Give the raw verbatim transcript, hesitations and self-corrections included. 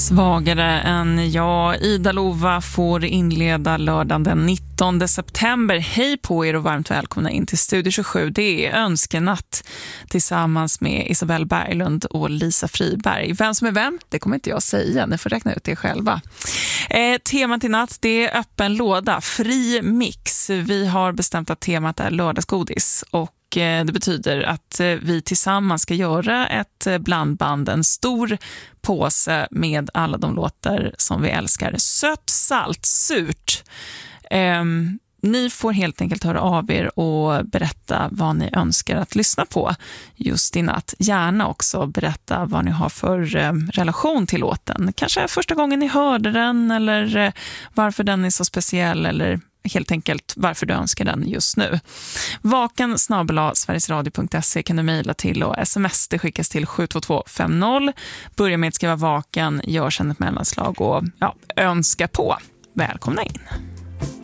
Svagare än jag. Ida Lova får inleda lördagen den nittonde september. Hej på er och varmt välkomna in till Studio tjugosju. Det är önskenatt tillsammans med Isabelle Berglund och Lisa Friberg. Vem som är vem, det kommer inte jag säga. Ni får räkna ut det själva. Eh, temat i natt, det är öppen låda, fri mix. Vi har bestämt att temat är lördagsgodis och det betyder att vi tillsammans ska göra ett blandband, en stor påse med alla de låtar som vi älskar. Sött, salt, surt. Eh, ni får helt enkelt höra av er och berätta vad ni önskar att lyssna på just i natt. Gärna också berätta vad ni har för eh, relation till låten. Kanske första gången ni hörde den eller eh, varför den är så speciell eller helt enkelt varför du önskar den just nu. Vaken snabel-a sverigesradio punkt se kan du mejla till och sms det skickas till sju två två fem noll. Börja med att skriva vaken, gör sedan ett mellanslag och ja, önska på. Välkomna in.